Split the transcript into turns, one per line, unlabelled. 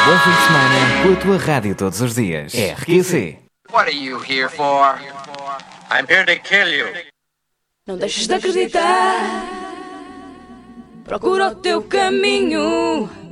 Bom fim de semana com a tua rádio todos os dias. RQC.
What are you here for?
I'm here to kill you.
Não deixes de acreditar. Procura o teu caminho.